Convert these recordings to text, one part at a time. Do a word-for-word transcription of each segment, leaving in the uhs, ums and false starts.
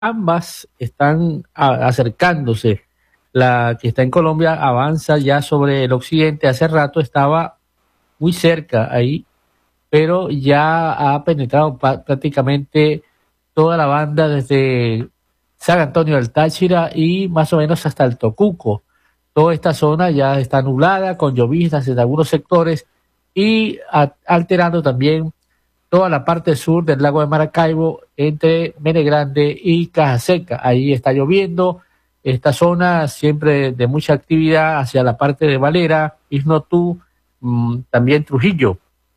ambas están a- acercándose. La que está en Colombia avanza ya sobre el occidente, hace rato estaba muy cerca ahí, pero ya ha penetrado pa- prácticamente toda la banda desde San Antonio del Táchira y más o menos hasta el Tocuco. Toda esta zona ya está nublada, con lloviznas en algunos sectores y a- alterando también toda la parte sur del lago de Maracaibo entre Mene Grande y Caja Seca. Ahí está lloviendo. Esta zona siempre de mucha actividad hacia la parte de Valera, Isnotú, mm, también Trujillo.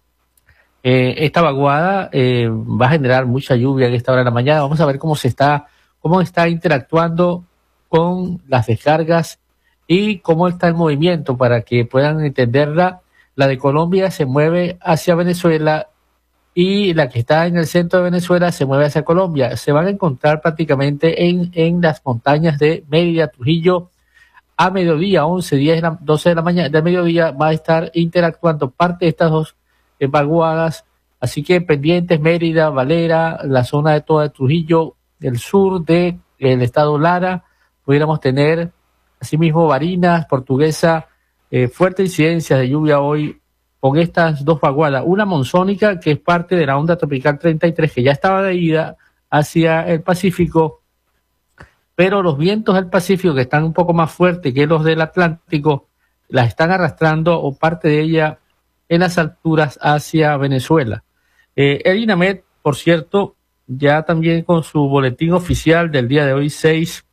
Eh, esta vaguada eh, va a generar mucha lluvia en esta hora de la mañana. Vamos a ver cómo se está, cómo está interactuando con las descargas y cómo está el movimiento para que puedan entenderla. La de Colombia se mueve hacia Venezuela y la que está en el centro de Venezuela se mueve hacia Colombia. Se van a encontrar prácticamente en, en las montañas de Mérida, Trujillo, a mediodía, once, diez, de la- doce de la mañana, de mediodía, va a estar interactuando parte de estas dos eh, vaguadas. Así que pendientes, Mérida, Valera, la zona de toda Trujillo, el sur de el estado Lara, pudiéramos tener asimismo Barinas, Portuguesa, eh, fuerte incidencia de lluvia hoy con estas dos vaguadas, una monzónica que es parte de la onda tropical treinta y tres que ya estaba de ida hacia el Pacífico, pero los vientos del Pacífico que están un poco más fuertes que los del Atlántico las están arrastrando o parte de ella en las alturas hacia Venezuela. Eh, el INAMED, por cierto, ya también con su boletín oficial del día de hoy, seis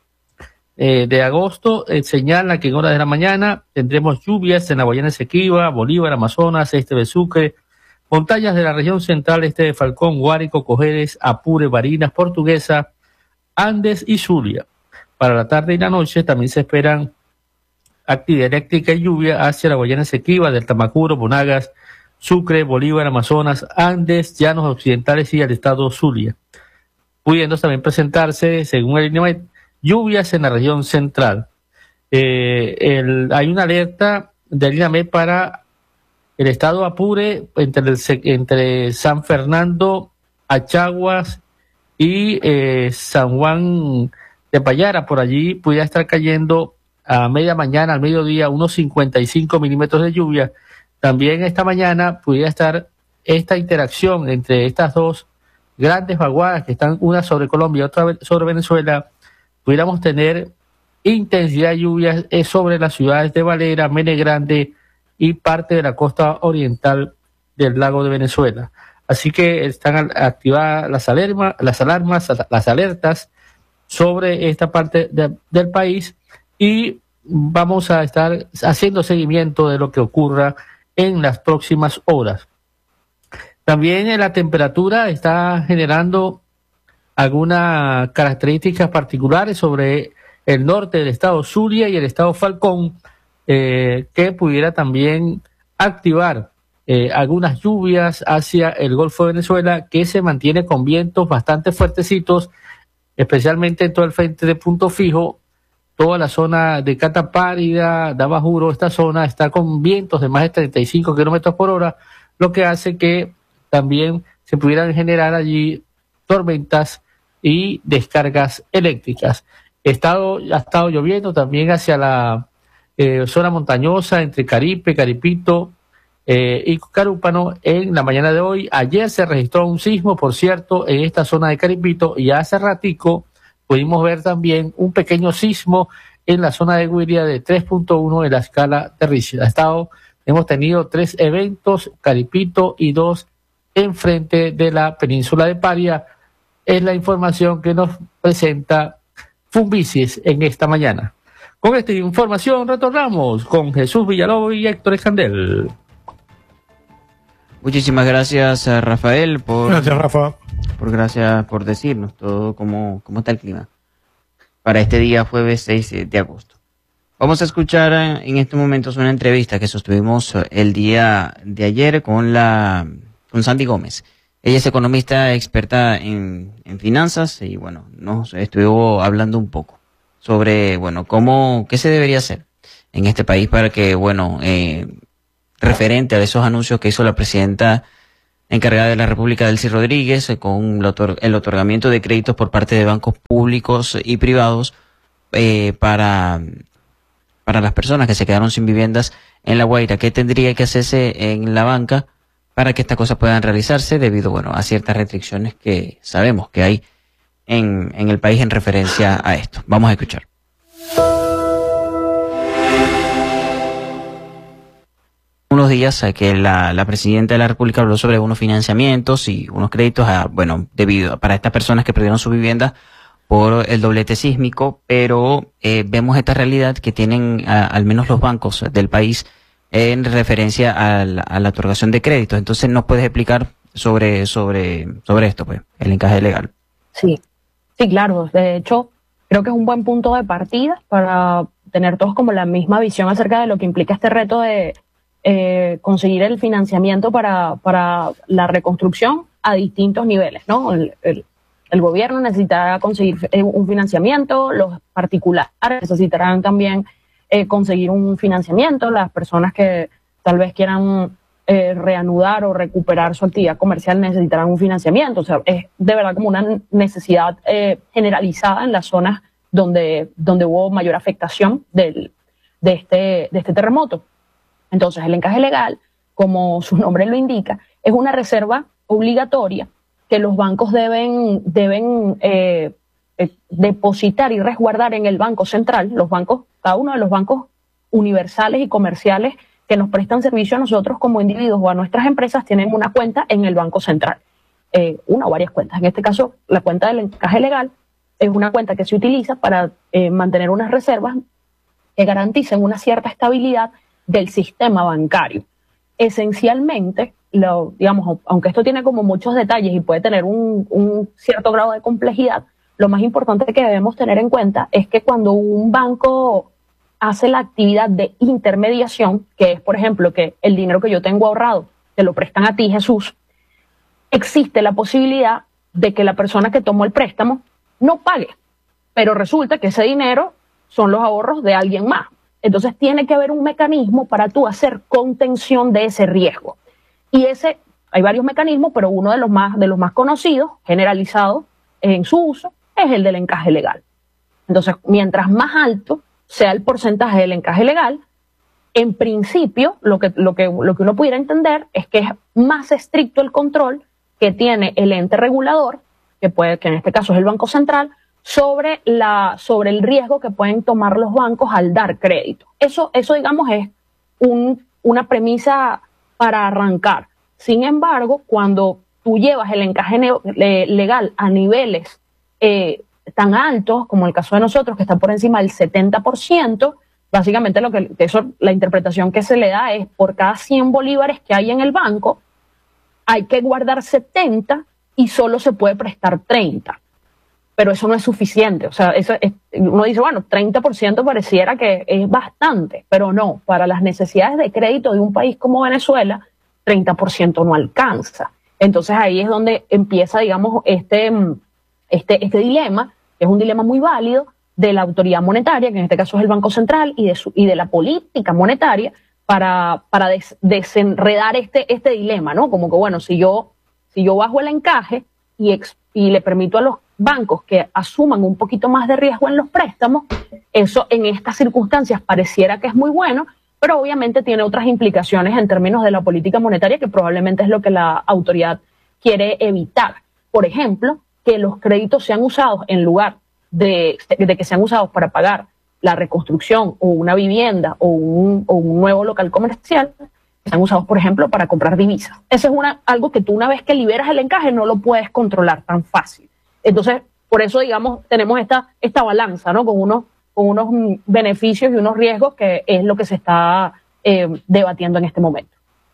eh, de agosto, eh, señala que en horas de la mañana tendremos lluvias en la Guayana Esequiba, Bolívar, Amazonas, este de Sucre, montañas de la región central, este de Falcón, Guárico, Cojedes, Apure, Barinas, Portuguesa, Andes y Zulia. Para la tarde y la noche también se esperan actividad eléctrica y lluvia hacia la Guayana Esequiba, del Tamacuro, Monagas, Sucre, Bolívar, Amazonas, Andes, Llanos Occidentales y el estado Zulia, pudiendo también presentarse, según el INEMET, lluvias en la región central. Eh, el- hay una alerta del INAMET para el estado Apure entre, el se- entre San Fernando, Achaguas y eh, San Juan de Payara. Por allí pudiera estar cayendo a media mañana, al mediodía, unos cincuenta y cinco milímetros de lluvia. También esta mañana pudiera estar esta interacción entre estas dos grandes vaguadas que están una sobre Colombia y otra ve- sobre Venezuela. Pudiéramos tener intensidad de lluvias eh, sobre las ciudades de Valera, Mene Grande y parte de la costa oriental del lago de Venezuela. Así que están al- activadas las alarmas, las alarmas, las alertas sobre esta parte de- del país y vamos a estar haciendo seguimiento de lo que ocurra en las próximas horas. También eh, la temperatura está generando algunas características particulares sobre el norte del estado Zulia y el estado Falcón, eh, que pudiera también activar eh, algunas lluvias hacia el Golfo de Venezuela, que se mantiene con vientos bastante fuertecitos, especialmente en todo el frente de Punto Fijo, toda la zona de Catapárida, Dabajuro, esta zona está con vientos de más de treinta y cinco kilómetros por hora, lo que hace que también se pudieran generar allí tormentas y descargas eléctricas. Estado, ha estado lloviendo también hacia la eh, zona montañosa entre Caripe, Caripito eh, y Carúpano en la mañana de hoy. Ayer se registró un sismo, por cierto, en esta zona de Caripito y hace ratico pudimos ver también un pequeño sismo en la zona de Guiria de tres punto uno de la escala de Richter. Ha estado, hemos tenido tres eventos, Caripito y dos enfrente de la península de Paria. Es la información que nos presenta Fumbicis en esta mañana. Con esta información retornamos con Jesús Villalobos y Héctor Escandel. Muchísimas gracias a Rafael por, Gracias, Rafa. por gracias por decirnos todo cómo, cómo está el clima para este día jueves seis de agosto. Vamos a escuchar eh, en estos momentos una entrevista que sostuvimos eh, el día de ayer con la con Sandy Gómez. Ella es economista experta en, en finanzas y bueno, nos estuvo hablando un poco sobre bueno cómo qué se debería hacer en este país para que bueno eh, referente a esos anuncios que hizo la presidenta encargada de la República, Delcy Rodríguez, eh, con el, otor el otorgamiento de créditos por parte de bancos públicos y privados eh, para, para las personas que se quedaron sin viviendas en La Guaira. ¿Qué tendría que hacerse en la banca para que estas cosas puedan realizarse debido, bueno, a ciertas restricciones que sabemos que hay en, en el país en referencia a esto? Vamos a escuchar. Unos días eh, que la, la presidenta de la República habló sobre unos financiamientos y unos créditos, a, bueno, debido para estas personas que perdieron su vivienda por el doblete sísmico, pero eh, vemos esta realidad que tienen a, al menos los bancos del país en referencia a la, a la otorgación de créditos. Entonces, ¿nos puedes explicar sobre sobre sobre esto, pues, el encaje legal? Sí, sí, claro. De hecho, creo que es un buen punto de partida para tener todos como la misma visión acerca de lo que implica este reto de Eh, conseguir el financiamiento para, para la reconstrucción a distintos niveles, ¿no? El, el, el gobierno necesitará conseguir eh, un financiamiento, los particulares necesitarán también eh, conseguir un financiamiento, las personas que tal vez quieran eh, reanudar o recuperar su actividad comercial necesitarán un financiamiento. O sea, es de verdad como una necesidad eh, generalizada en las zonas donde, donde hubo mayor afectación del, de, este, de este terremoto. Entonces, el encaje legal, como su nombre lo indica, es una reserva obligatoria que los bancos deben, deben eh, eh, depositar y resguardar en el Banco Central. Los bancos, cada uno de los bancos universales y comerciales que nos prestan servicio a nosotros como individuos o a nuestras empresas tienen una cuenta en el Banco Central, eh, una o varias cuentas. En este caso, la cuenta del encaje legal es una cuenta que se utiliza para eh, mantener unas reservas que garanticen una cierta estabilidad del sistema bancario. Esencialmente, lo, digamos, aunque esto tiene como muchos detalles y puede tener un, un cierto grado de complejidad, lo más importante que debemos tener en cuenta es que cuando un banco hace la actividad de intermediación, que es, por ejemplo, que el dinero que yo tengo ahorrado te lo prestan a ti, Jesús, existe la posibilidad de que la persona que tomó el préstamo no pague, pero resulta que ese dinero son los ahorros de alguien más. Entonces tiene que haber un mecanismo para tú hacer contención de ese riesgo. Y ese, hay varios mecanismos, pero uno de los más, de los más conocidos, generalizados en su uso, es el del encaje legal. Entonces, mientras más alto sea el porcentaje del encaje legal, en principio, lo que, lo que, lo que uno pudiera entender es que es más estricto el control que tiene el ente regulador, que puede, que en este caso es el Banco Central, sobre la sobre el riesgo que pueden tomar los bancos al dar crédito. Eso, eso digamos, es un, una premisa para arrancar. Sin embargo, cuando tú llevas el encaje legal a niveles eh, tan altos, como el caso de nosotros, que está por encima del setenta por ciento, básicamente lo que eso, la interpretación que se le da es por cada cien bolívares que hay en el banco, hay que guardar setenta y solo se puede prestar treinta. Pero eso no es suficiente. O sea, eso es, uno dice, bueno, treinta por ciento pareciera que es bastante, pero no, para las necesidades de crédito de un país como Venezuela, treinta por ciento no alcanza. Entonces ahí es donde empieza, digamos, este, este, este dilema, que es un dilema muy válido de la autoridad monetaria, que en este caso es el Banco Central, y de, su, y de la política monetaria para, para des, desenredar este, este dilema, ¿no? Como que, bueno, si yo, si yo bajo el encaje y, ex, y le permito a los bancos que asuman un poquito más de riesgo en los préstamos, eso en estas circunstancias pareciera que es muy bueno, pero obviamente tiene otras implicaciones en términos de la política monetaria que probablemente es lo que la autoridad quiere evitar. Por ejemplo, que los créditos sean usados en lugar de, de que sean usados para pagar la reconstrucción o una vivienda o un, o un nuevo local comercial, que sean usados, por ejemplo, para comprar divisas. Eso es una, algo que tú una vez que liberas el encaje no lo puedes controlar tan fácil. Entonces, por eso, digamos, tenemos esta, esta balanza, ¿no? Con unos, con unos beneficios y unos riesgos que es lo que se está eh, debatiendo en este momento.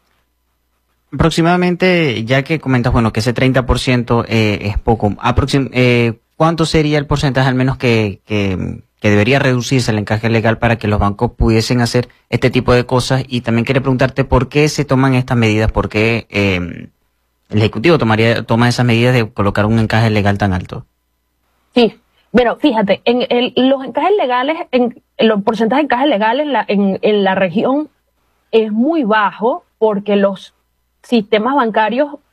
Aproximadamente, ya que comentas, bueno, que ese treinta por ciento eh, es poco, aproxim eh, ¿cuánto sería el porcentaje al menos que, que, que debería reducirse el encaje legal para que los bancos pudiesen hacer este tipo de cosas? Y también quería preguntarte por qué se toman estas medidas, por qué eh, el Ejecutivo tomaría, toma esas medidas de colocar un encaje legal tan alto. Sí, pero fíjate, en el, los encajes legales, en, en los porcentajes de encajes legales en la, en, en la región es muy bajo porque los sistemas bancarios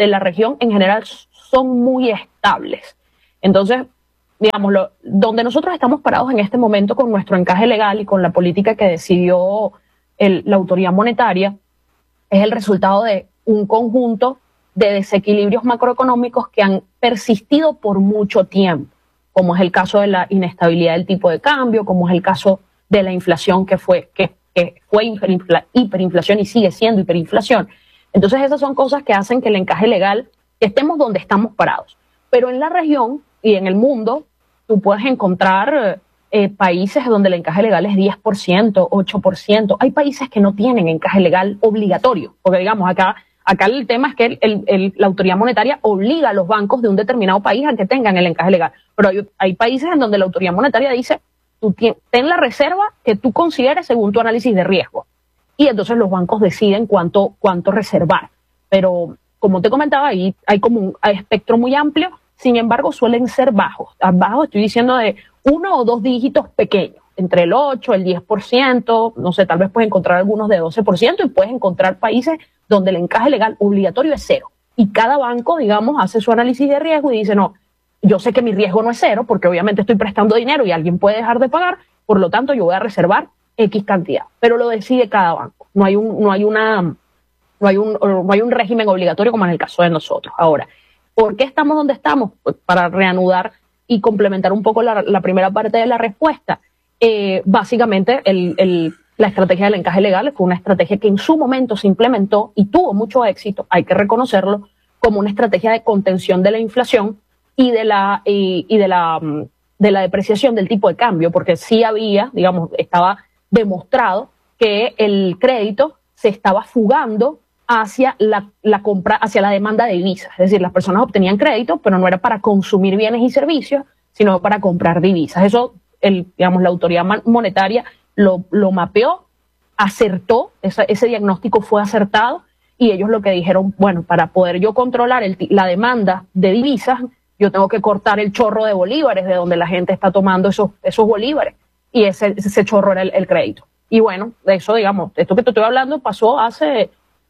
de la región en general son muy estables. Entonces, digamos, lo, donde nosotros estamos parados en este momento con nuestro encaje legal y con la política que decidió el, la autoridad monetaria es el resultado de un conjunto de desequilibrios macroeconómicos que han persistido por mucho tiempo, como es el caso de la inestabilidad del tipo de cambio, como es el caso de la inflación que fue, que, que fue hiperinfla, hiperinflación y sigue siendo hiperinflación. Entonces esas son cosas que hacen que el encaje legal, que estemos donde estamos parados. Pero en la región y en el mundo, tú puedes encontrar eh, países donde el encaje legal es diez por ciento, ocho por ciento. Hay países que no tienen encaje legal obligatorio, porque digamos acá, acá el tema es que el, el, el, la autoridad monetaria obliga a los bancos de un determinado país a que tengan el encaje legal. Pero hay, hay países en donde la autoridad monetaria dice, tú ten la reserva que tú consideres según tu análisis de riesgo. Y entonces los bancos deciden cuánto, cuánto reservar. Pero como te comentaba, ahí hay como un espectro muy amplio. Sin embargo, suelen ser bajos. Bajos estoy diciendo de uno o dos dígitos pequeños, entre el ocho, el diez por ciento, no sé, tal vez puedes encontrar algunos de doce por ciento y puedes encontrar países donde el encaje legal obligatorio es cero. Y cada banco, digamos, hace su análisis de riesgo y dice, no, yo sé que mi riesgo no es cero porque obviamente estoy prestando dinero y alguien puede dejar de pagar, por lo tanto yo voy a reservar X cantidad. Pero lo decide cada banco. No hay un, no hay una, no hay un, no hay un régimen obligatorio como en el caso de nosotros. Ahora, ¿por qué estamos donde estamos? Pues para reanudar y complementar un poco la, la primera parte de la respuesta. Eh, básicamente, el, el, la estrategia del encaje legal fue una estrategia que en su momento se implementó y tuvo mucho éxito, hay que reconocerlo, como una estrategia de contención de la inflación y de la, y, y de la, de la depreciación del tipo de cambio, porque sí había, digamos, estaba demostrado que el crédito se estaba fugando hacia la, la compra, hacia la demanda de divisas. Es decir, las personas obtenían crédito, pero no era para consumir bienes y servicios, sino para comprar divisas. Eso, el, digamos, la autoridad monetaria lo, lo mapeó, acertó, esa, ese diagnóstico fue acertado, y ellos lo que dijeron, bueno, para poder yo controlar el, la demanda de divisas, yo tengo que cortar el chorro de bolívares de donde la gente está tomando esos, esos bolívares, y ese, ese chorro era el, el crédito. Y bueno, de eso, digamos, esto que te estoy hablando pasó hace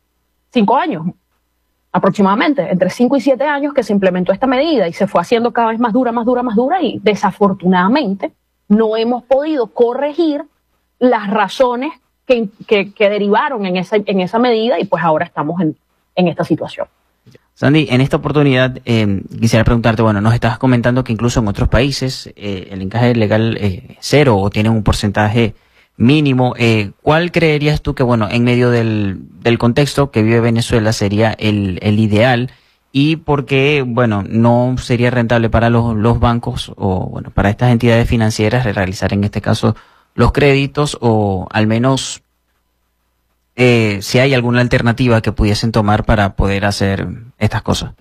cinco años, aproximadamente, entre cinco y siete años que se implementó esta medida y se fue haciendo cada vez más dura, más dura, más dura, y desafortunadamente no hemos podido corregir las razones que, que, que derivaron en esa, en esa medida, y pues ahora estamos en, en esta situación. Sandy, en esta oportunidad eh, quisiera preguntarte, bueno, nos estabas comentando que incluso en otros países eh, el encaje legal es eh, cero o tiene un porcentaje mínimo. Eh, ¿Cuál creerías tú que, bueno, en medio del, del contexto que vive Venezuela sería el, el ideal, y por qué, bueno, no sería rentable para los, los bancos o, bueno, para estas entidades financieras realizar en este caso los créditos, o al menos eh, si hay alguna alternativa que pudiesen tomar para poder hacer estas cosas?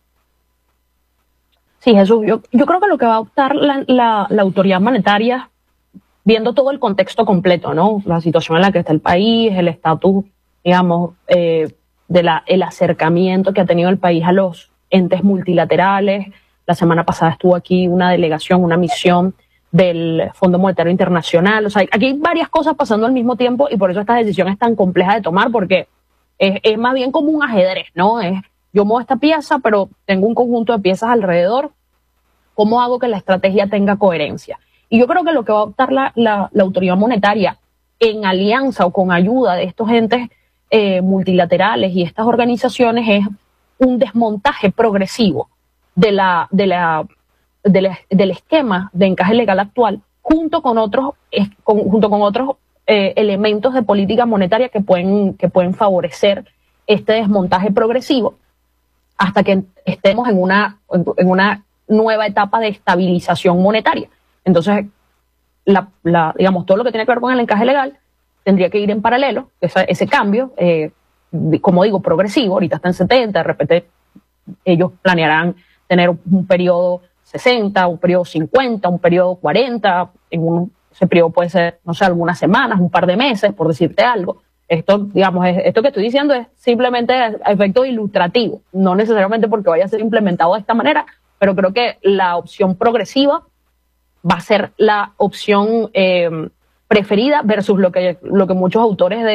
Sí, Jesús, yo, yo creo que lo que va a optar la, la, la autoridad monetaria, viendo todo el contexto completo, ¿no? La situación en la que está el país, el estatus, digamos, eh, de la, el acercamiento que ha tenido el país a los entes multilaterales. La semana pasada estuvo aquí una delegación, una misión del Fondo Monetario Internacional. O sea, aquí hay varias cosas pasando al mismo tiempo, y por eso esta decisión es tan compleja de tomar, porque es, es más bien como un ajedrez, ¿no? Es, yo muevo esta pieza, pero tengo un conjunto de piezas alrededor. ¿Cómo hago que la estrategia tenga coherencia? Y yo creo que lo que va a optar la, la, la autoridad monetaria, en alianza o con ayuda de estos entes eh, multilaterales y estas organizaciones, es un desmontaje progresivo de la, de la, de la, del esquema de encaje legal actual, junto con otros, es, con, junto con otros eh, elementos de política monetaria que pueden, que pueden favorecer este desmontaje progresivo, hasta que estemos en una, en una nueva etapa de estabilización monetaria. Entonces, la, la, digamos, todo lo que tiene que ver con el encaje legal tendría que ir en paralelo, ese, ese cambio, eh, como digo, progresivo. Ahorita está en setenta, de repente ellos planearán tener un, un periodo sesenta, un periodo cincuenta, un periodo cuarenta, en un, ese periodo puede ser, no sé, algunas semanas, un par de meses, por decirte algo. Esto, digamos, es, esto que estoy diciendo es simplemente a efecto ilustrativo, no necesariamente porque vaya a ser implementado de esta manera, pero creo que la opción progresiva va a ser la opción eh, preferida versus lo que, lo que muchos autores de,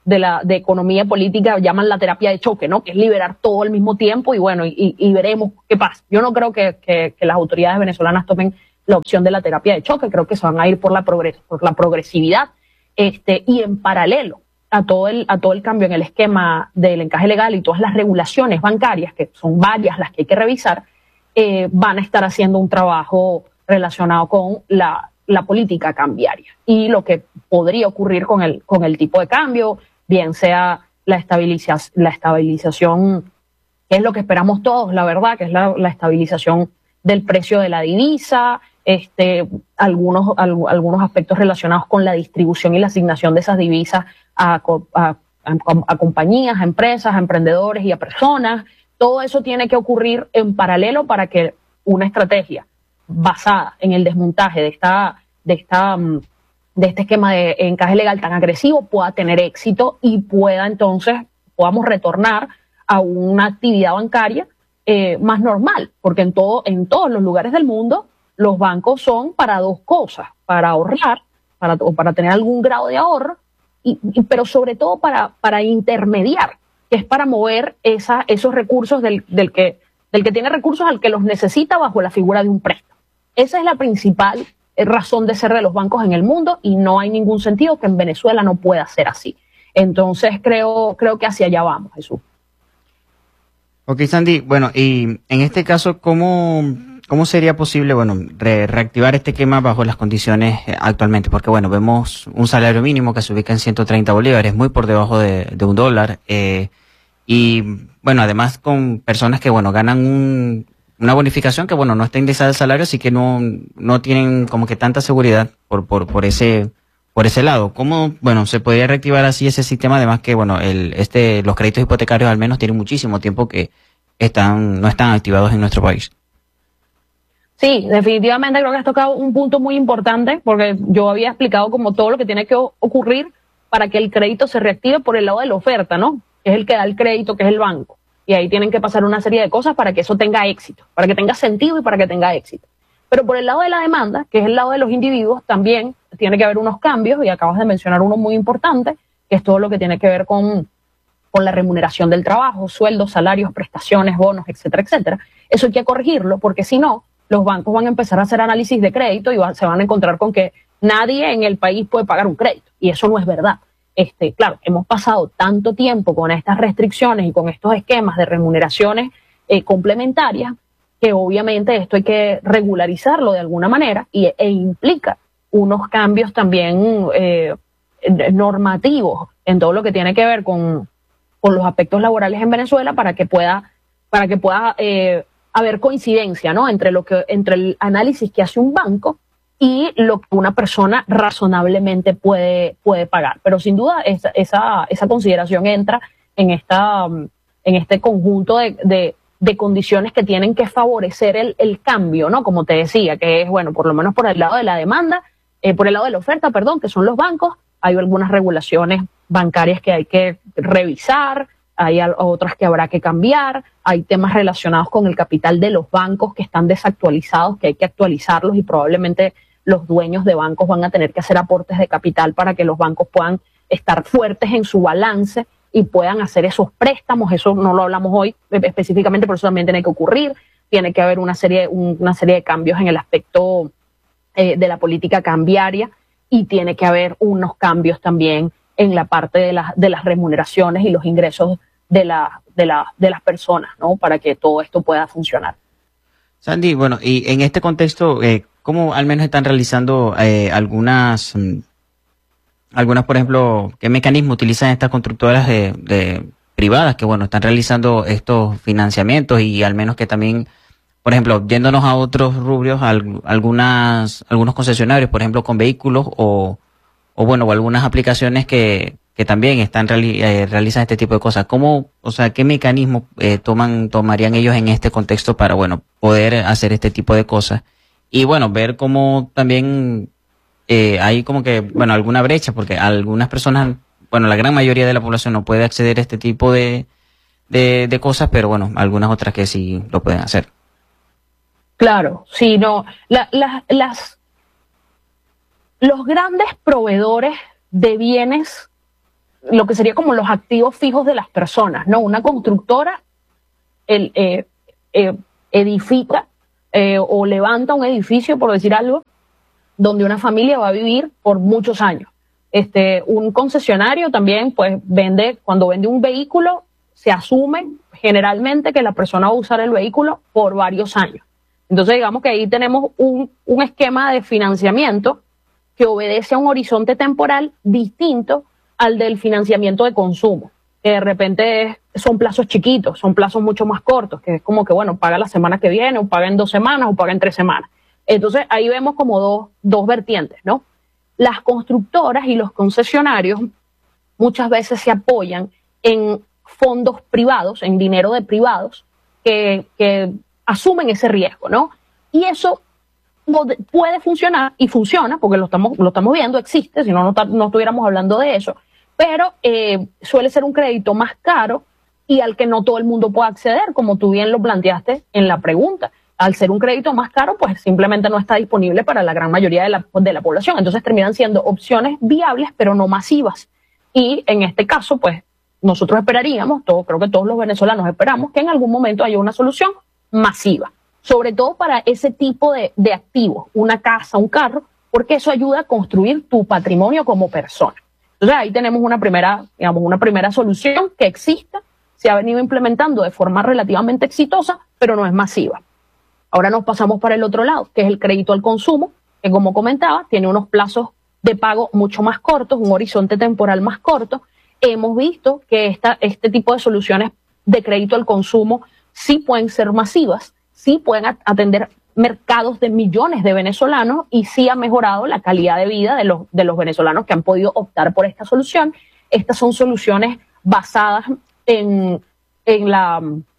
de la de economía política llaman la terapia de choque, ¿no? Que es liberar todo al mismo tiempo y bueno, y, y veremos qué pasa. Yo no creo que, que, que las autoridades venezolanas tomen la opción de la terapia de choque, creo que se van a ir por la progres, por la progresividad, este, y en paralelo a todo el a todo el cambio en el esquema del encaje legal y todas las regulaciones bancarias, que son varias las que hay que revisar, eh, van a estar haciendo un trabajo relacionado con la la política cambiaria y lo que podría ocurrir con el con el tipo de cambio, bien sea la, estabiliza, la estabilización, que es lo que esperamos todos, la verdad, que es la, la estabilización del precio de la divisa, este, algunos, al, algunos aspectos relacionados con la distribución y la asignación de esas divisas a, a, a, a compañías, a empresas, a emprendedores y a personas. Todo eso tiene que ocurrir en paralelo para que una estrategia basada en el desmontaje de esta, de esta de este esquema de encaje legal tan agresivo pueda tener éxito y pueda entonces, podamos retornar a una actividad bancaria eh, más normal, porque en todo, en todos los lugares del mundo los bancos son para dos cosas, para ahorrar, para, o para tener algún grado de ahorro, y, y, pero sobre todo para, para intermediar, que es para mover esa, esos recursos del, del, que, del que tiene recursos al que los necesita bajo la figura de un préstamo. Esa es la principal razón de ser de los bancos en el mundo y no hay ningún sentido que en Venezuela no pueda ser así. Entonces creo, creo que hacia allá vamos, Jesús. Ok, Sandy, bueno, y en este caso, ¿cómo, cómo sería posible, bueno, re reactivar este esquema bajo las condiciones actualmente? Porque, bueno, vemos un salario mínimo que se ubica en ciento treinta bolívares, muy por debajo de, de un dólar, eh, y, bueno, además con personas que, bueno, ganan un una bonificación que, bueno, no está indexada al salario, así que no, no tienen como que tanta seguridad por, por, por ese, por ese lado. ¿Cómo, bueno, se podría reactivar así ese sistema? Además que, bueno, el, este, los créditos hipotecarios al menos tienen muchísimo tiempo que están, no están activados en nuestro país. Sí, definitivamente creo que has tocado un punto muy importante, porque yo había explicado como todo lo que tiene que ocurrir para que el crédito se reactive por el lado de la oferta, ¿no? Que es el que da el crédito, que es el banco. Y ahí tienen que pasar una serie de cosas para que eso tenga éxito, para que tenga sentido y para que tenga éxito. Pero por el lado de la demanda, que es el lado de los individuos, también tiene que haber unos cambios, y acabas de mencionar uno muy importante, que es todo lo que tiene que ver con, con la remuneración del trabajo, sueldos, salarios, prestaciones, bonos, etcétera, etcétera. Eso hay que corregirlo, porque si no, los bancos van a empezar a hacer análisis de crédito y va, se van a encontrar con que nadie en el país puede pagar un crédito, y eso no es verdad. Este, claro, hemos pasado tanto tiempo con estas restricciones y con estos esquemas de remuneraciones eh, complementarias que obviamente esto hay que regularizarlo de alguna manera y, e implica unos cambios también eh, normativos en todo lo que tiene que ver con, con los aspectos laborales en Venezuela para que pueda, para que pueda eh, haber coincidencia, ¿no? entre lo que, entre el análisis que hace un banco y lo que una persona razonablemente puede, puede pagar. Pero sin duda esa, esa, esa consideración entra en, esta, en este conjunto de, de, de condiciones que tienen que favorecer el, el cambio, ¿no? Como te decía, que es, bueno, por lo menos por el lado de la demanda, eh, por el lado de la oferta, perdón, que son los bancos, hay algunas regulaciones bancarias que hay que revisar, hay otras que habrá que cambiar, hay temas relacionados con el capital de los bancos que están desactualizados, que hay que actualizarlos y probablemente los dueños de bancos van a tener que hacer aportes de capital para que los bancos puedan estar fuertes en su balance y puedan hacer esos préstamos. Eso no lo hablamos hoy específicamente, pero eso también tiene que ocurrir. Tiene que haber una serie, una serie de cambios en el aspecto eh, de la política cambiaria y tiene que haber unos cambios también en la parte de, la, de las remuneraciones y los ingresos de, la, de, la, de las personas, ¿no? Para que todo esto pueda funcionar. Sandy, bueno, y en este contexto, eh, ¿cómo al menos están realizando eh, algunas, mm, algunas, por ejemplo, qué mecanismo utilizan estas constructoras de, de privadas que, bueno, están realizando estos financiamientos y al menos que también, por ejemplo, yéndonos a otros rubros, al, algunas, algunos concesionarios, por ejemplo, con vehículos o, o bueno, o algunas aplicaciones que, que también están reali eh, realizan este tipo de cosas. ¿Cómo, o sea, qué mecanismo eh, toman, tomarían ellos en este contexto para, bueno, poder hacer este tipo de cosas? Y bueno, ver cómo también eh, hay como que, bueno, alguna brecha, porque algunas personas, bueno, la gran mayoría de la población no puede acceder a este tipo de, de, de cosas, pero bueno, algunas otras que sí lo pueden hacer. Claro, sí, no, la, la, las, los grandes proveedores de bienes lo que sería como los activos fijos de las personas, ¿no? Una constructora el, eh, eh, edifica eh, o levanta un edificio, por decir algo, donde una familia va a vivir por muchos años. Este, un concesionario también, pues, vende, cuando vende un vehículo, se asume generalmente que la persona va a usar el vehículo por varios años. Entonces, digamos que ahí tenemos un, un esquema de financiamiento que obedece a un horizonte temporal distinto al del financiamiento de consumo, que de repente es, son plazos chiquitos, son plazos mucho más cortos, que es como que, bueno, paga la semana que viene, o paga en dos semanas, o paga en tres semanas. Entonces, ahí vemos como dos, dos vertientes, ¿no? Las constructoras y los concesionarios muchas veces se apoyan en fondos privados, en dinero de privados, que, que asumen ese riesgo, ¿no? Y eso puede funcionar, y funciona, porque lo estamos, lo estamos viendo, existe, si no, no, no estuviéramos hablando de eso, pero eh, suele ser un crédito más caro y al que no todo el mundo puede acceder, como tú bien lo planteaste en la pregunta. Al ser un crédito más caro, pues simplemente no está disponible para la gran mayoría de la, de la población. Entonces terminan siendo opciones viables, pero no masivas. Y en este caso, pues nosotros esperaríamos, todo, creo que todos los venezolanos esperamos, que en algún momento haya una solución masiva, sobre todo para ese tipo de, de activos, una casa, un carro, porque eso ayuda a construir tu patrimonio como persona. Entonces ahí tenemos una primera, digamos, una primera solución que existe, se ha venido implementando de forma relativamente exitosa, pero no es masiva. Ahora nos pasamos para el otro lado, que es el crédito al consumo, que como comentaba, tiene unos plazos de pago mucho más cortos, un horizonte temporal más corto. Hemos visto que esta, este tipo de soluciones de crédito al consumo sí pueden ser masivas, sí pueden atender mercados de millones de venezolanos y sí ha mejorado la calidad de vida de los, de los venezolanos que han podido optar por esta solución. Estas son soluciones basadas en, en la...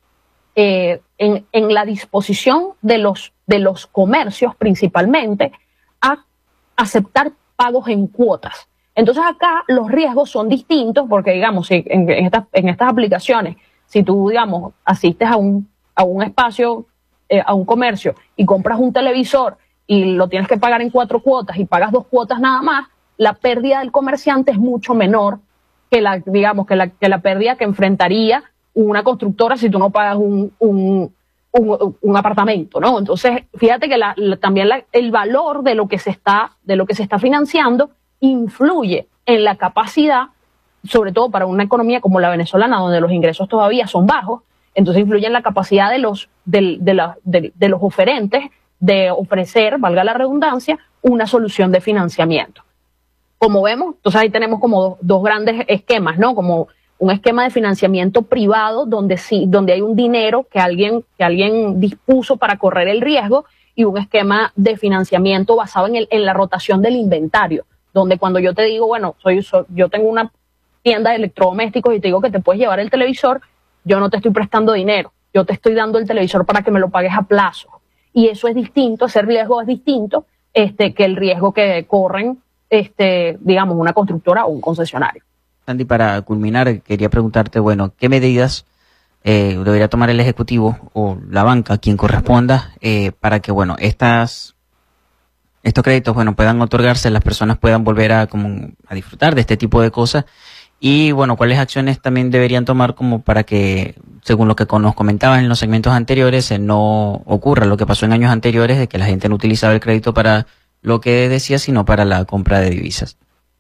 Eh, en, en la disposición de los, de los comercios principalmente a aceptar pagos en cuotas. Entonces acá los riesgos son distintos porque, digamos, si en, en, estas, en estas aplicaciones, si tú, digamos, asistes a un, a un espacio, eh, a un comercio y compras un televisor y lo tienes que pagar en cuatro cuotas y pagas dos cuotas nada más, la pérdida del comerciante es mucho menor que la, digamos, que la, que la pérdida que enfrentaría una constructora si tú no pagas un, un, un, un apartamento, ¿no? Entonces, fíjate que la, la, también la, el valor de lo que se está, de lo que se está financiando influye en la capacidad, sobre todo para una economía como la venezolana, donde los ingresos todavía son bajos, entonces influye en la capacidad de los, de, de, la, de, de los oferentes de ofrecer, valga la redundancia, una solución de financiamiento. Como vemos, entonces ahí tenemos como dos, dos grandes esquemas, ¿no? Como un esquema de financiamiento privado donde sí, donde hay un dinero que alguien, que alguien dispuso para correr el riesgo, y un esquema de financiamiento basado en, el, en la rotación del inventario, donde cuando yo te digo, bueno, soy, soy, yo tengo una tienda de electrodomésticos y te digo que te puedes llevar el televisor, yo no te estoy prestando dinero, yo te estoy dando el televisor para que me lo pagues a plazo. Y eso es distinto, ese riesgo es distinto este, que el riesgo que corren, este, digamos, una constructora o un concesionario. Sandy, para culminar, quería preguntarte, bueno, ¿qué medidas eh, debería tomar el Ejecutivo o la banca, quien corresponda, eh, para que, bueno, estas estos créditos, bueno, puedan otorgarse, las personas puedan volver a, como, a disfrutar de este tipo de cosas? Y, bueno, ¿cuáles acciones también deberían tomar como para que, según lo que nos comentaban en los segmentos anteriores, eh, no ocurra lo que pasó en años anteriores, de que la gente no utilizaba el crédito para lo que decía, sino para la compra de divisas?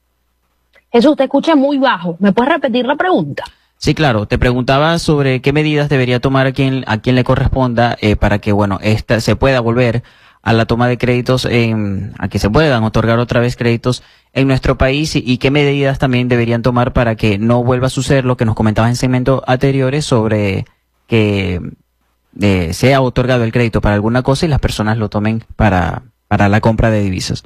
Jesús, te escuché muy bajo. ¿Me puedes repetir la pregunta? Sí, claro. Te preguntaba sobre qué medidas debería tomar a quien, a quien le corresponda eh, para que, bueno, esta se pueda volver a la toma de créditos, eh, a que se puedan otorgar otra vez créditos en nuestro país, y, y qué medidas también deberían tomar para que no vuelva a suceder lo que nos comentabas en segmentos anteriores sobre que eh, sea otorgado el crédito para alguna cosa y las personas lo tomen para, para la compra de divisas.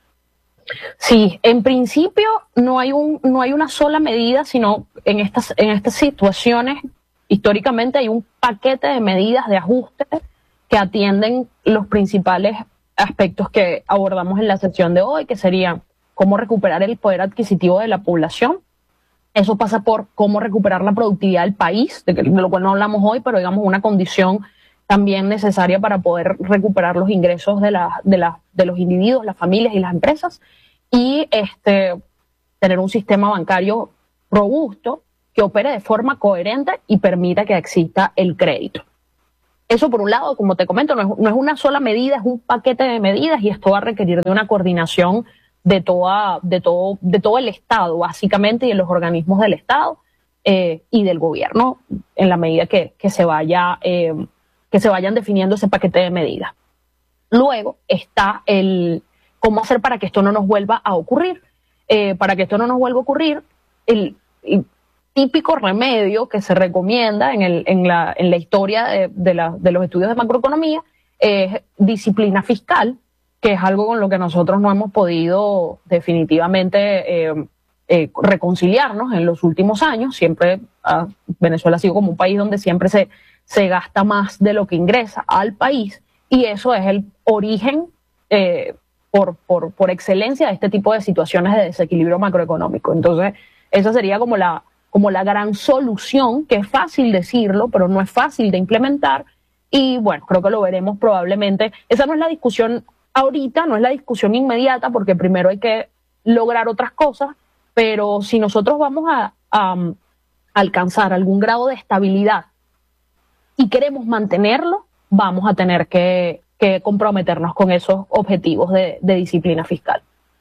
Sí, en principio no hay un no hay una sola medida, sino en estas en estas situaciones históricamente hay un paquete de medidas de ajuste que atienden los principales aspectos que abordamos en la sesión de hoy, que serían cómo recuperar el poder adquisitivo de la población. Eso pasa por cómo recuperar la productividad del país, de, que, de lo cual no hablamos hoy, pero digamos una condición también necesaria para poder recuperar los ingresos de, la, de, la, de los individuos, las familias y las empresas, y este, tener un sistema bancario robusto, que opere de forma coherente y permita que exista el crédito. Eso por un lado, como te comento, no es, no es una sola medida, es un paquete de medidas y esto va a requerir de una coordinación de, toda, de, todo, de todo el Estado, básicamente, y de los organismos del Estado eh, y del gobierno, en la medida que, que, se vaya, eh, que se vayan definiendo ese paquete de medidas. Luego está el cómo hacer para que esto no nos vuelva a ocurrir. Eh, para que esto no nos vuelva a ocurrir, el, el típico remedio que se recomienda en, el, en, la, en la historia de, de, la, de los estudios de macroeconomía es disciplina fiscal, que es algo con lo que nosotros no hemos podido definitivamente eh, eh, reconciliarnos en los últimos años. Siempre uh, Venezuela ha sido como un país donde siempre se, se gasta más de lo que ingresa al país, y eso es el origen eh, por, por, por excelencia de este tipo de situaciones de desequilibrio macroeconómico. Entonces, esa sería como la, como la gran solución, que es fácil decirlo, pero no es fácil de implementar. Y bueno, creo que lo veremos probablemente. Esa no es la discusión ahorita, no es la discusión inmediata, porque primero hay que lograr otras cosas, pero si nosotros vamos a, a, a alcanzar algún grado de estabilidad y queremos mantenerlo, vamos a tener que, que comprometernos con esos objetivos de, de disciplina fiscal.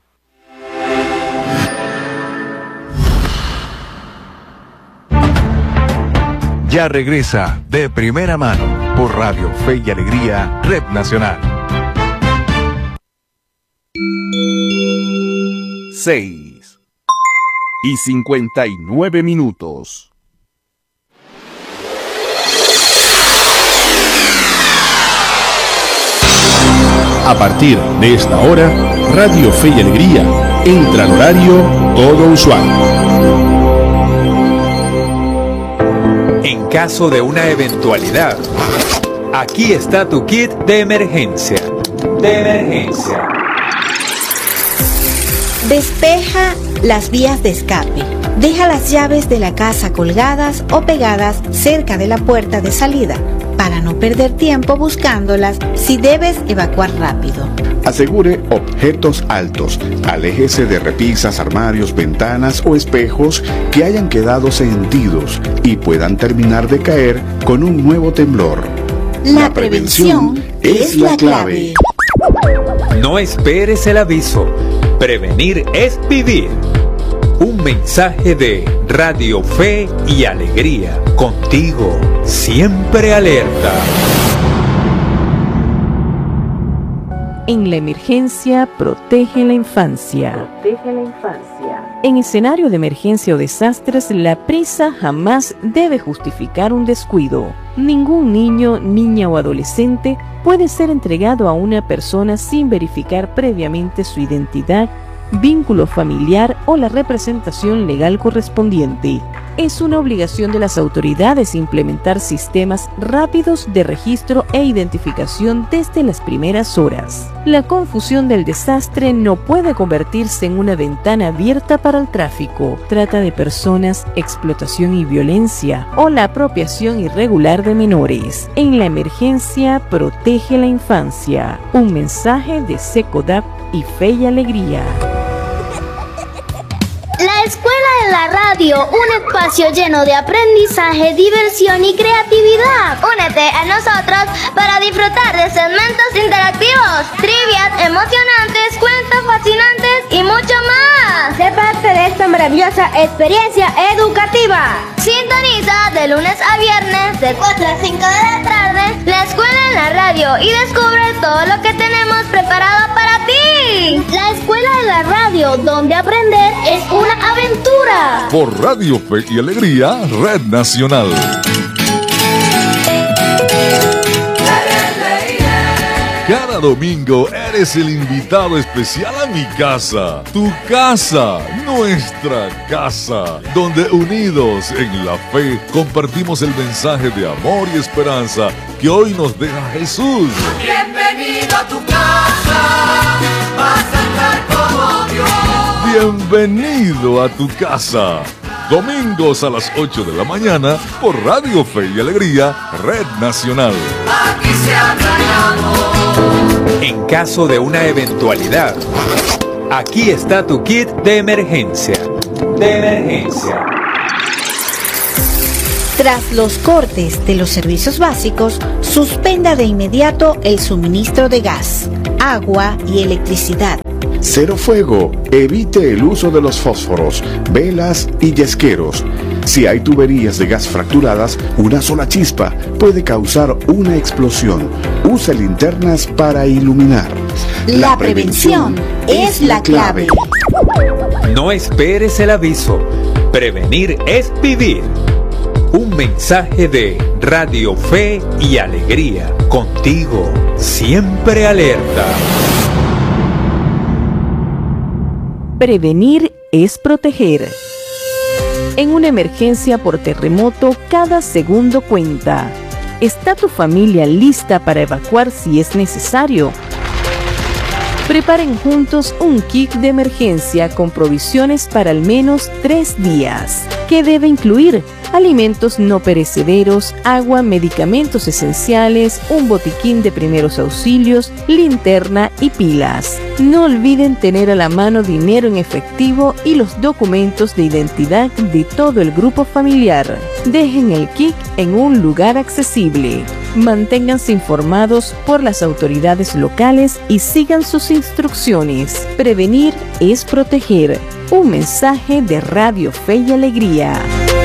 Ya regresa De Primera Mano por Radio Fe y Alegría, Red Nacional. seis y cincuenta y nueve minutos. A partir de esta hora, Radio Fe y Alegría entra en horario todo usuario. En caso de una eventualidad, aquí está tu kit de emergencia. De emergencia. Despeja las vías de escape. Deja las llaves de la casa colgadas o pegadas cerca de la puerta de salida, para no perder tiempo buscándolas si debes evacuar rápido. Asegure objetos altos. Aléjese de repisas, armarios, ventanas o espejos que hayan quedado sentidos y puedan terminar de caer con un nuevo temblor. La, la prevención, prevención es la clave. No esperes el aviso. Prevenir es vivir. Un mensaje de Radio Fe y Alegría. Contigo, siempre alerta. En la emergencia, protege la infancia. Protege la infancia. En escenario de emergencia o desastres, la prisa jamás debe justificar un descuido. Ningún niño, niña o adolescente puede ser entregado a una persona sin verificar previamente su identidad, vínculo familiar o la representación legal correspondiente. Es una obligación de las autoridades implementar sistemas rápidos de registro e identificación desde las primeras horas. La confusión del desastre no puede convertirse en una ventana abierta para el tráfico, trata de personas, explotación y violencia o la apropiación irregular de menores. En la emergencia, protege la infancia. Un mensaje de SECODAP y Fe y Alegría. La Escuela de la Radio, un espacio lleno de aprendizaje, diversión y creatividad. Únete a nosotros para disfrutar de segmentos interactivos, trivias emocionantes, cuentos fascinantes y mucho más. Sé parte de esta maravillosa experiencia educativa. Sintoniza de lunes a viernes de cuatro a cinco de la tarde la Escuela en la Radio y descubre todo lo que tenemos preparado para ti. La Escuela de la Radio, donde aprender es una aventura. Por Radio Fe y Alegría, Red Nacional. Cada domingo eres el invitado especial a mi casa, tu casa, nuestra casa, donde unidos en la fe compartimos el mensaje de amor y esperanza que hoy nos deja Jesús. Bienvenido a tu casa, vas a estar como Dios. Bienvenido a tu casa. Domingos a las ocho de la mañana por Radio Fe y Alegría, Red Nacional. Aquí se habla de amor. En caso de una eventualidad, aquí está tu kit de emergencia. De emergencia. Tras los cortes de los servicios básicos, suspenda de inmediato el suministro de gas, agua y electricidad. Cero fuego. Evite el uso de los fósforos, velas y yesqueros. Si hay tuberías de gas fracturadas, una sola chispa puede causar una explosión. Use linternas para iluminar. La prevención es la clave. No esperes el aviso. Prevenir es vivir. Un mensaje de Radio Fe y Alegría. Contigo, siempre alerta. Prevenir es proteger. En una emergencia por terremoto, cada segundo cuenta. ¿Está tu familia lista para evacuar si es necesario? Preparen juntos un kit de emergencia con provisiones para al menos tres días. ¿Qué debe incluir? Alimentos no perecederos, agua, medicamentos esenciales, un botiquín de primeros auxilios, linterna y pilas. No olviden tener a la mano dinero en efectivo y los documentos de identidad de todo el grupo familiar. Dejen el kit en un lugar accesible. Manténganse informados por las autoridades locales y sigan sus instrucciones. Prevenir es proteger. Un mensaje de Radio Fe y Alegría.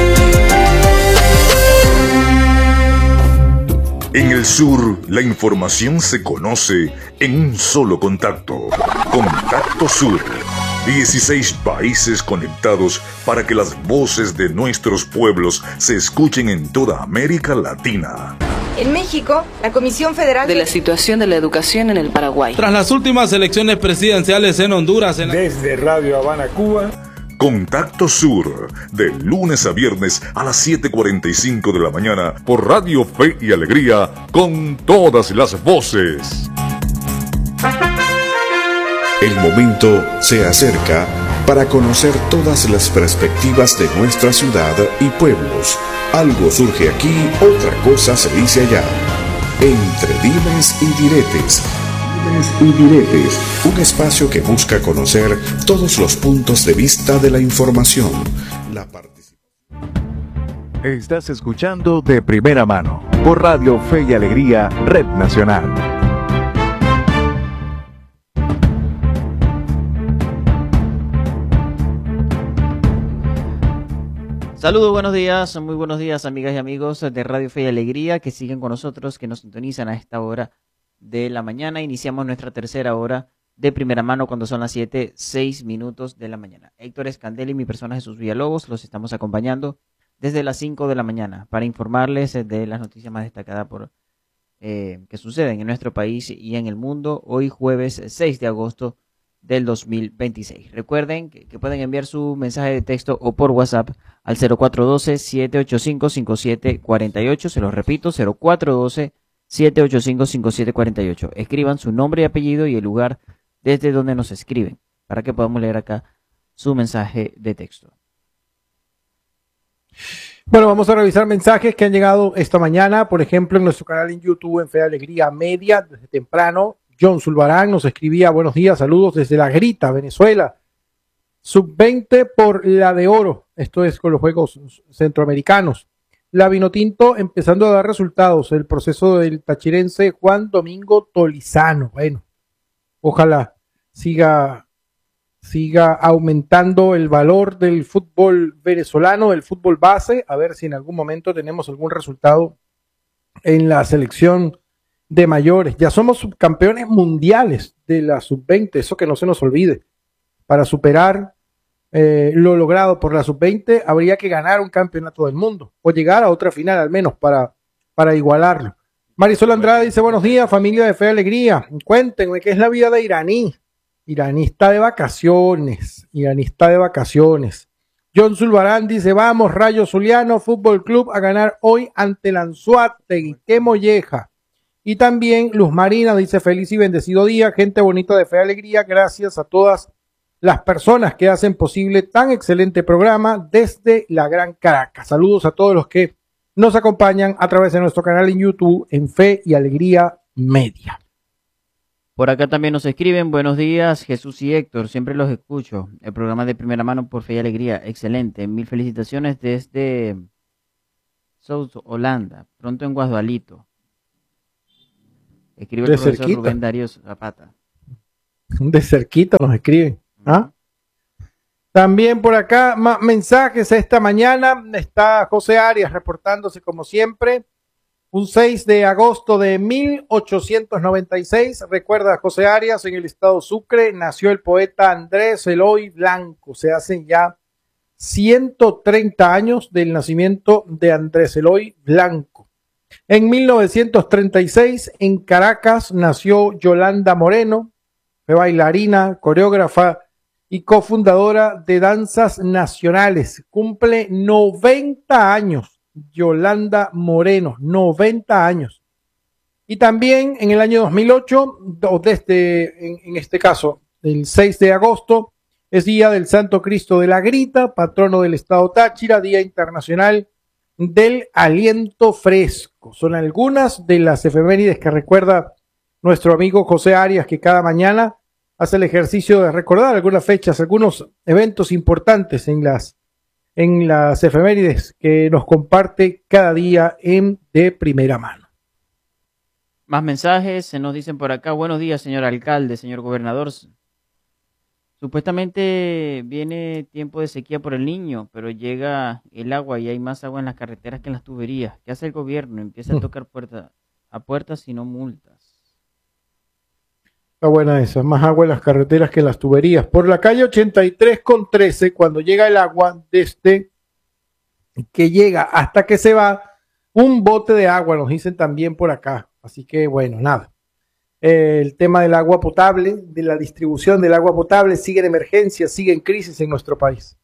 En el sur, la información se conoce en un solo contacto. Contacto Sur. dieciséis países conectados para que las voces de nuestros pueblos se escuchen en toda América Latina. En México, la Comisión Federal de la situación de la educación en el Paraguay. Tras las últimas elecciones presidenciales en Honduras. En la... Desde Radio Habana, Cuba. Contacto Sur, de lunes a viernes a las siete cuarenta y cinco de la mañana por Radio Fe y Alegría, con todas las voces. El momento se acerca para conocer todas las perspectivas de nuestra ciudad y pueblos. Algo surge aquí, otra cosa se dice allá. Entre dimes y diretes. Y diretes, un espacio que busca conocer todos los puntos de vista de la información. La Estás escuchando De Primera Mano por Radio Fe y Alegría, Red Nacional. Saludos, buenos días, muy buenos días amigas y amigos de Radio Fe y Alegría que siguen con nosotros, que nos sintonizan a esta hora de la mañana. Iniciamos nuestra tercera hora de Primera Mano cuando son las siete, seis minutos de la mañana. Héctor Escandel y mi persona Jesús Villalobos los estamos acompañando desde las cinco de la mañana para informarles de las noticias más destacadas por eh, que suceden en nuestro país y en el mundo. Hoy jueves seis de agosto del dos mil veintiséis. Recuerden que, que pueden enviar su mensaje de texto o por WhatsApp al cero cuatro uno dos, siete ocho cinco, cinco siete cuatro ocho. Se los repito, cero cuatro uno dos, siete ocho cinco, cinco siete cuatro ocho. Escriban su nombre y apellido y el lugar desde donde nos escriben para que podamos leer acá su mensaje de texto. Bueno, vamos a revisar mensajes que han llegado esta mañana. Por ejemplo, en nuestro canal en YouTube, en Fe Alegría Media, desde temprano. John Zulbarán nos escribía: buenos días, saludos desde La Grita, Venezuela. sub veinte por la de oro. Esto es con los Juegos Centroamericanos. La Vinotinto empezando a dar resultados. El proceso del tachirense Juan Domingo Tolizano. Bueno, ojalá siga, siga aumentando el valor del fútbol venezolano, del fútbol base. A ver si en algún momento tenemos algún resultado en la selección de mayores. Ya somos subcampeones mundiales de la sub veinte. Eso que no se nos olvide. Para superar Eh, lo logrado por la sub veinte, habría que ganar un campeonato del mundo o llegar a otra final al menos para, para igualarlo. Marisol Andrade dice: buenos días, familia de Fe y Alegría, cuéntenme qué es la vida de Iraní. Iraní está de vacaciones, Iraní está de vacaciones. John Zulbarán dice: vamos, Rayo Zuliano Fútbol Club a ganar hoy ante el Anzoátegui, qué molleja. Y también Luz Marina dice: feliz y bendecido día, gente bonita de Fe y Alegría, gracias a todas las personas que hacen posible tan excelente programa desde la Gran Caracas. Saludos a todos los que nos acompañan a través de nuestro canal en YouTube en Fe y Alegría Media. Por acá también nos escriben: buenos días Jesús y Héctor, siempre los escucho. El programa de Primera Mano por Fe y Alegría, excelente. Mil felicitaciones desde South Holanda, pronto en Guasdualito. Escribe el De profesor cerquita. Rubén Darío Zapata. De cerquita nos escriben. ¿Ah? También por acá, más mensajes esta mañana. Está José Arias reportándose como siempre. Un seis de agosto de mil ochocientos noventa y seis, recuerda a José Arias, en el estado Sucre, nació el poeta Andrés Eloy Blanco. Se hacen ya ciento treinta años del nacimiento de Andrés Eloy Blanco. En mil novecientos treinta y seis, en Caracas, nació Yolanda Moreno, fue bailarina, coreógrafa y cofundadora de Danzas Nacionales. Cumple noventa años. Yolanda Moreno, noventa años. Y también en el año dos mil ocho, o desde, en, en este caso, el seis de agosto, es día del Santo Cristo de la Grita, patrono del estado Táchira, Día Internacional del Aliento Fresco. Son algunas de las efemérides que recuerda nuestro amigo José Arias, que cada mañana hace el ejercicio de recordar algunas fechas, algunos eventos importantes en las en las efemérides que nos comparte cada día en De Primera Mano. Más mensajes, se nos dicen por acá. Buenos días, señor alcalde, señor gobernador. Supuestamente viene tiempo de sequía por el Niño, pero llega el agua y hay más agua en las carreteras que en las tuberías. ¿Qué hace el gobierno? Empieza a tocar puerta a puertas y no multas. Está buena esa, más agua en las carreteras que en las tuberías. Por la calle ochenta y tres con trece, cuando llega el agua, desde que llega hasta que se va, un bote de agua, nos dicen también por acá. Así que bueno, nada. Eh, el tema del agua potable, de la distribución del agua potable, sigue en emergencia, sigue en crisis en nuestro país.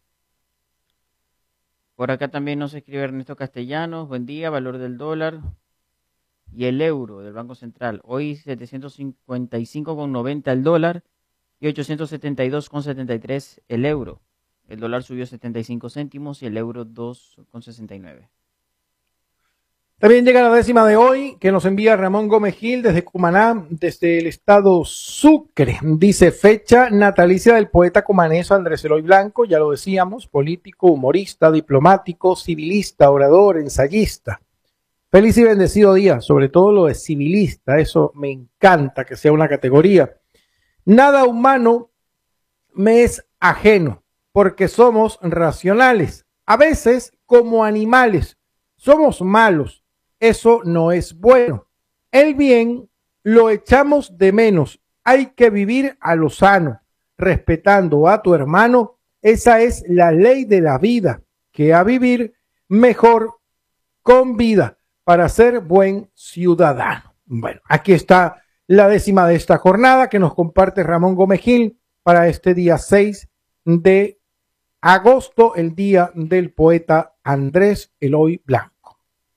Por acá también nos escribe Ernesto Castellanos. Buen día, valor del dólar y el euro del Banco Central. Hoy setecientos cincuenta y cinco con noventa el dólar y ochocientos setenta y dos con setenta y tres el euro. El dólar subió setenta y cinco céntimos y el euro dos con sesenta y nueve. También llega la décima de hoy, que nos envía Ramón Gómez Gil desde Cumaná, desde el estado Sucre. Dice: fecha natalicia del poeta cumaneso Andrés Eloy Blanco, ya lo decíamos, político, humorista, diplomático, civilista, orador, ensayista. Feliz y bendecido día, sobre todo lo de civilista, eso me encanta que sea una categoría. Nada humano me es ajeno, porque somos racionales, a veces como animales, somos malos, eso no es bueno. El bien lo echamos de menos, hay que vivir a lo sano, respetando a tu hermano, esa es la ley de la vida, que a vivir mejor con vida, para ser buen ciudadano. Bueno, aquí está la décima de esta jornada que nos comparte Ramón Gómez Gil para este día seis de agosto, el día del poeta Andrés Eloy Blanco.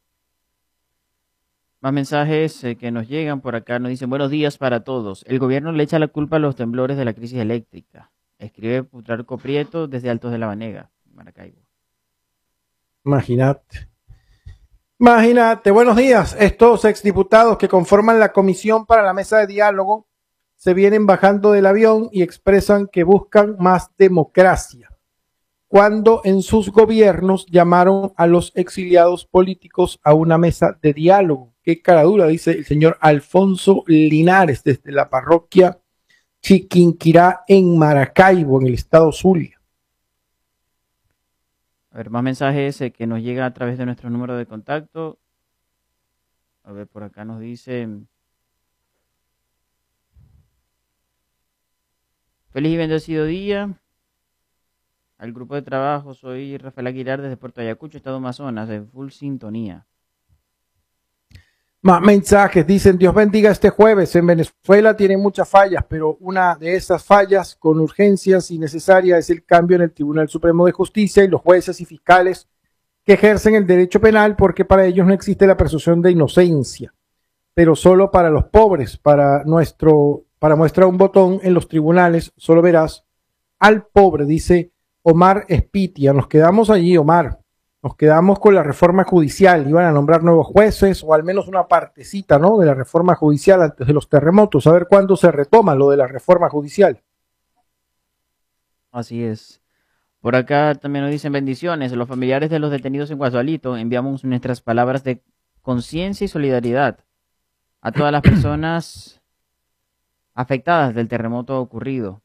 Más mensajes eh, que nos llegan por acá. Nos dicen: buenos días para todos. El gobierno le echa la culpa a los temblores de la crisis eléctrica. Escribe Putrarco Prieto desde Altos de la Banega, Maracaibo. Imagínate. Imagínate, buenos días. Estos exdiputados que conforman la comisión para la mesa de diálogo se vienen bajando del avión y expresan que buscan más democracia, cuando en sus gobiernos llamaron a los exiliados políticos a una mesa de diálogo. Qué caradura, dice el señor Alfonso Linares desde la parroquia Chiquinquirá en Maracaibo, en el estado Zulia. A ver, más mensajes eh, que nos llega a través de nuestro número de contacto. A ver, por acá nos dice: feliz y bendecido día al grupo de trabajo. Soy Rafael Aguilar desde Puerto Ayacucho, Estado Amazonas, de full sintonía. Más mensajes, dicen: Dios bendiga este jueves. En Venezuela tiene muchas fallas, pero una de esas fallas con urgencias y necesaria es el cambio en el Tribunal Supremo de Justicia y los jueces y fiscales que ejercen el derecho penal, porque para ellos no existe la presunción de inocencia, pero solo para los pobres. Para nuestro, para muestra un botón en los tribunales, solo verás al pobre, dice Omar Espitia. Nos quedamos allí, Omar. Nos quedamos con la reforma judicial. Iban a nombrar nuevos jueces, o al menos una partecita, ¿no?, de la reforma judicial antes de los terremotos. A ver cuándo se retoma lo de la reforma judicial. Así es. Por acá también nos dicen bendiciones. Los familiares de los detenidos en Guasualito enviamos nuestras palabras de conciencia y solidaridad a todas las personas afectadas del terremoto ocurrido.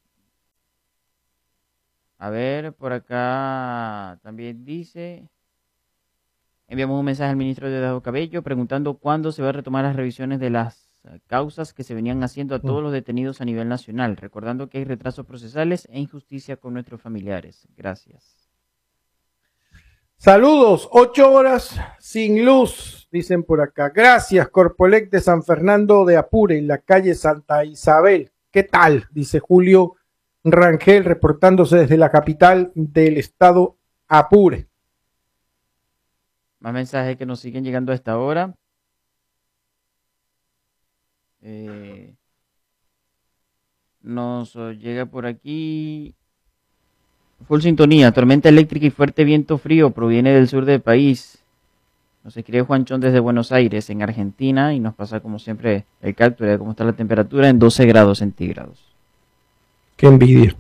A ver, por acá también dice, enviamos un mensaje al ministro de Diosdado Cabello preguntando cuándo se va a retomar las revisiones de las causas que se venían haciendo a todos los detenidos a nivel nacional, recordando que hay retrasos procesales e injusticia con nuestros familiares. Gracias. Saludos, ocho horas sin luz, dicen por acá. Gracias, Corpolec de San Fernando de Apure, en la calle Santa Isabel. ¿Qué tal? Dice Julio Rangel, reportándose desde la capital del estado Apure. Más mensajes que nos siguen llegando a esta hora. Eh, nos llega por aquí full sintonía, tormenta eléctrica y fuerte viento frío proviene del sur del país. Nos escribe Juanchón desde Buenos Aires, en Argentina, y nos pasa como siempre el cálculo de cómo está la temperatura en doce grados centígrados. Qué envidia.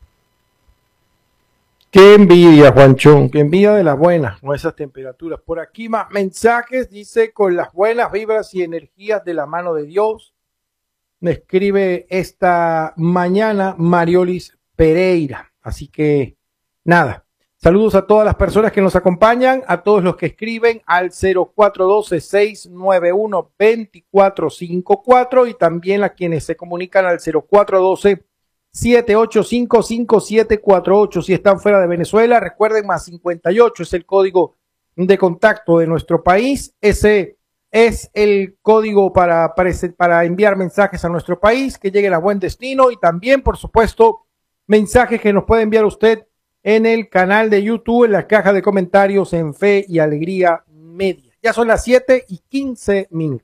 Qué envidia, Juanchón, qué envidia de las buenas, con esas temperaturas. Por aquí más mensajes, dice, con las buenas vibras y energías de la mano de Dios. Me escribe esta mañana Mariolis Pereira. Así que, nada, saludos a todas las personas que nos acompañan, a todos los que escriben al cero cuatro uno dos, seis nueve uno, dos cuatro cinco cuatro y también a quienes se comunican al cero cuatro uno dos, siete ocho cinco, cinco siete cuatro ocho. Si están fuera de Venezuela, recuerden, más cincuenta y ocho es el código de contacto de nuestro país. Ese es el código para, para, para enviar mensajes a nuestro país, que lleguen a buen destino, y también, por supuesto, mensajes que nos puede enviar usted en el canal de YouTube, en la caja de comentarios en Fe y Alegría Media. Ya son las siete y quince minutos.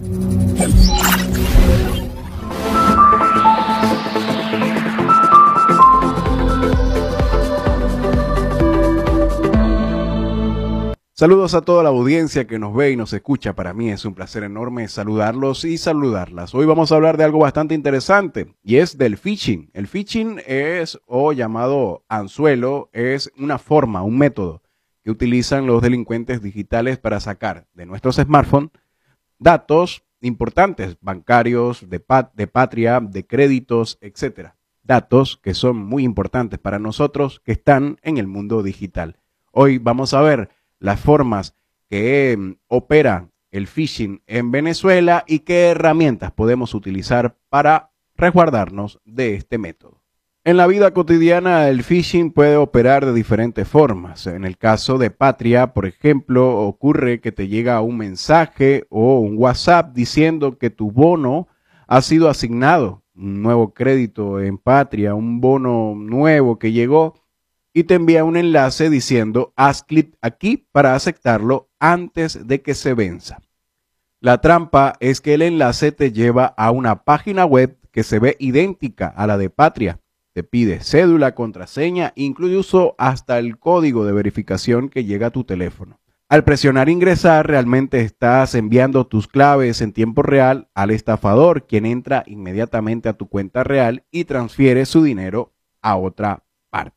Saludos a toda la audiencia que nos ve y nos escucha. Para mí es un placer enorme saludarlos y saludarlas. Hoy vamos a hablar de algo bastante interesante y es del phishing. El phishing es, o llamado anzuelo, es una forma, un método que utilizan los delincuentes digitales para sacar de nuestros smartphones datos importantes, bancarios, de, pat de patria, de créditos, etcétera. Datos que son muy importantes para nosotros que están en el mundo digital. Hoy vamos a ver las formas que eh, opera el phishing en Venezuela y qué herramientas podemos utilizar para resguardarnos de este método. En la vida cotidiana, el phishing puede operar de diferentes formas. En el caso de Patria, por ejemplo, ocurre que te llega un mensaje o un WhatsApp diciendo que tu bono ha sido asignado, un nuevo crédito en Patria, un bono nuevo que llegó, y te envía un enlace diciendo haz clic aquí para aceptarlo antes de que se venza. La trampa es que el enlace te lleva a una página web que se ve idéntica a la de Patria. Te pide cédula, contraseña, incluso hasta el código de verificación que llega a tu teléfono. Al presionar ingresar, realmente estás enviando tus claves en tiempo real al estafador, quien entra inmediatamente a tu cuenta real y transfiere su dinero a otra parte.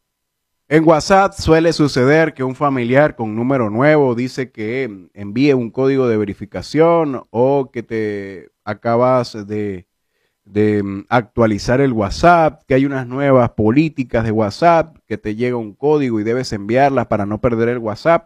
En WhatsApp suele suceder que un familiar con número nuevo dice que envíe un código de verificación o que te acabas de, de actualizar el WhatsApp, que hay unas nuevas políticas de WhatsApp, que te llega un código y debes enviarlas para no perder el WhatsApp.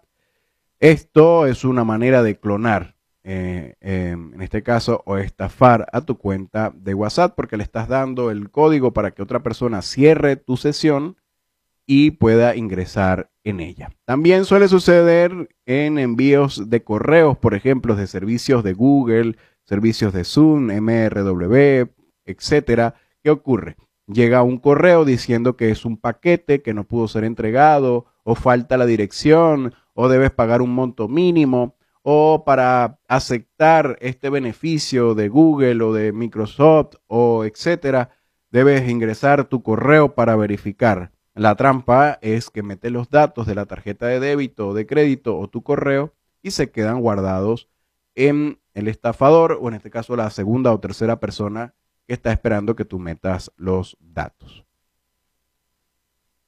Esto es una manera de clonar, eh, eh, en este caso, o estafar a tu cuenta de WhatsApp porque le estás dando el código para que otra persona cierre tu sesión y pueda ingresar en ella. También suele suceder en envíos de correos, por ejemplo, de servicios de Google, servicios de Zoom, M R W, etcétera. ¿Qué ocurre? Llega un correo diciendo que es un paquete que no pudo ser entregado, o falta la dirección, o debes pagar un monto mínimo, o para aceptar este beneficio de Google o de Microsoft, o etcétera, debes ingresar tu correo para verificar. La trampa es que mete los datos de la tarjeta de débito o de crédito o tu correo y se quedan guardados en el estafador, o en este caso la segunda o tercera persona que está esperando que tú metas los datos.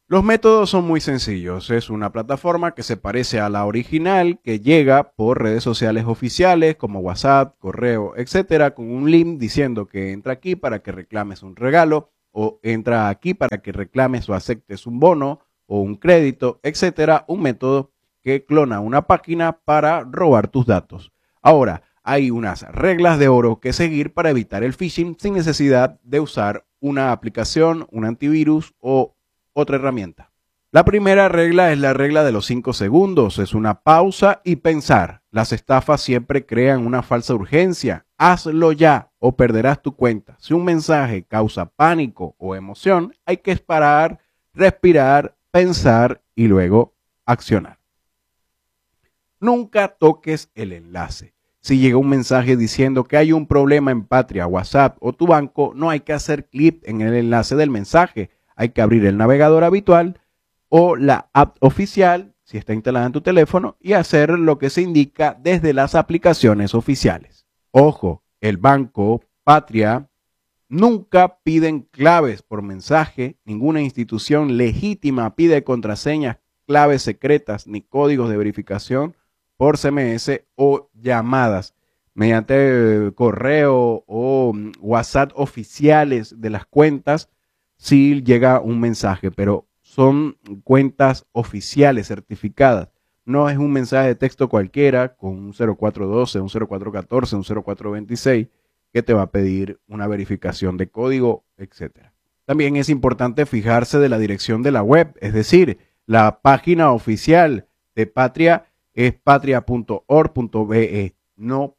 Los métodos son muy sencillos. Es una plataforma que se parece a la original, que llega por redes sociales oficiales como WhatsApp, correo, etcétera, con un link diciendo que entra aquí para que reclames un regalo, o entra aquí para que reclames o aceptes un bono o un crédito, etcétera. Un método que clona una página para robar tus datos. Ahora, hay unas reglas de oro que seguir para evitar el phishing sin necesidad de usar una aplicación, un antivirus o otra herramienta. La primera regla es la regla de los cinco segundos. Es una pausa y pensar. Las estafas siempre crean una falsa urgencia. Hazlo ya o perderás tu cuenta. Si un mensaje causa pánico o emoción, hay que parar, respirar, pensar y luego accionar. Nunca toques el enlace. Si llega un mensaje diciendo que hay un problema en Patria, WhatsApp o tu banco, no hay que hacer clic en el enlace del mensaje. Hay que abrir el navegador habitual o la app oficial, si está instalada en tu teléfono, y hacer lo que se indica desde las aplicaciones oficiales. Ojo, el banco, Patria, nunca piden claves por mensaje. Ninguna institución legítima pide contraseñas, claves secretas ni códigos de verificación por C M S o llamadas mediante correo o WhatsApp oficiales de las cuentas si llega un mensaje, pero son cuentas oficiales certificadas. No es un mensaje de texto cualquiera con un cero cuatro doce, un cero cuatro catorce, un cero cuatro veintiséis que te va a pedir una verificación de código, etcétera. También es importante fijarse de la dirección de la web, es decir, la página oficial de Patria es patria punto org punto be, no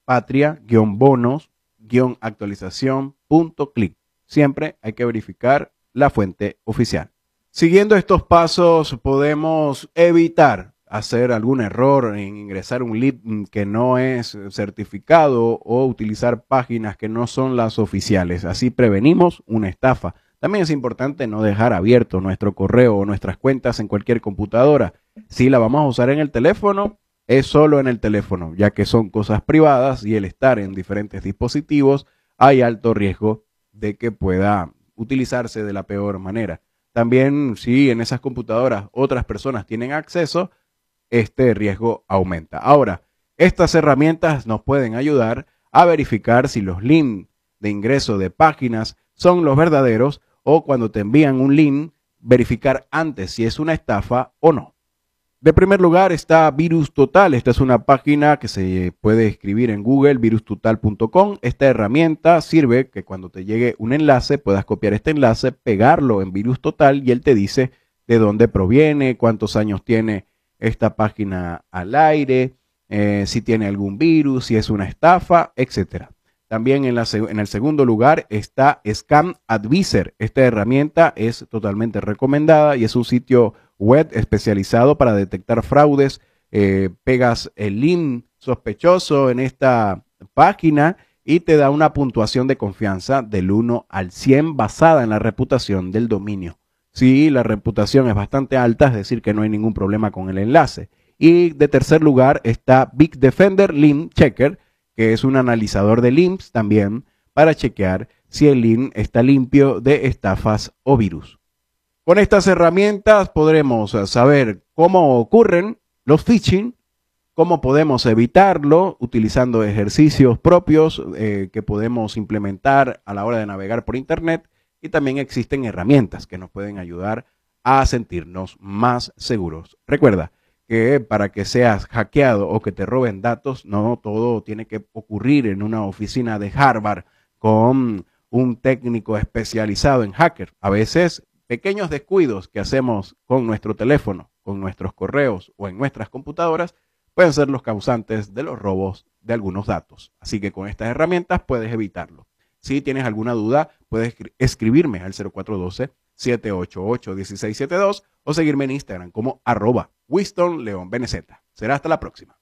patria-bonos-actualización punto clic. Siempre hay que verificar la fuente oficial. Siguiendo estos pasos podemos evitar hacer algún error en ingresar un link que no es certificado o utilizar páginas que no son las oficiales. Así prevenimos una estafa. También es importante no dejar abierto nuestro correo o nuestras cuentas en cualquier computadora. Si la vamos a usar en el teléfono, es solo en el teléfono, ya que son cosas privadas y el estar en diferentes dispositivos hay alto riesgo de que pueda utilizarse de la peor manera. También si en esas computadoras otras personas tienen acceso, este riesgo aumenta. Ahora, estas herramientas nos pueden ayudar a verificar si los links de ingreso de páginas son los verdaderos o cuando te envían un link, verificar antes si es una estafa o no. De primer lugar está Virus Total. Esta es una página que se puede escribir en Google, virus total punto com. Esta herramienta sirve que cuando te llegue un enlace puedas copiar este enlace, pegarlo en Virus Total y él te dice de dónde proviene, cuántos años tiene esta página al aire, eh, si tiene algún virus, si es una estafa, etcétera. También en, la, en el segundo lugar está Scam Advisor. Esta herramienta es totalmente recomendada y es un sitio web especializado para detectar fraudes. Eh, pegas el link sospechoso en esta página y te da una puntuación de confianza del uno al cien basada en la reputación del dominio. Si la reputación es bastante alta, es decir que no hay ningún problema con el enlace. Y de tercer lugar está Big Defender Link Checker, que es un analizador de links también para chequear si el link está limpio de estafas o virus. Con estas herramientas podremos saber cómo ocurren los phishing, cómo podemos evitarlo utilizando ejercicios propios eh, que podemos implementar a la hora de navegar por internet, y también existen herramientas que nos pueden ayudar a sentirnos más seguros. Recuerda que para que seas hackeado o que te roben datos, no todo tiene que ocurrir en una oficina de Harvard con un técnico especializado en hacker. A veces pequeños descuidos que hacemos con nuestro teléfono, con nuestros correos o en nuestras computadoras pueden ser los causantes de los robos de algunos datos. Así que con estas herramientas puedes evitarlo. Si tienes alguna duda, puedes escribirme al cero cuatro uno dos, siete ocho ocho, uno seis siete dos o seguirme en Instagram como arroba Winston León B N Z. Será hasta la próxima.